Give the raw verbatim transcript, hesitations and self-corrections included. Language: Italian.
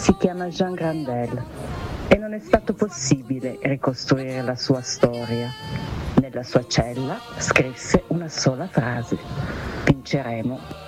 si chiama Jean Grandel e non è stato possibile ricostruire la sua storia. Nella sua cella scrisse una sola frase: vinceremo.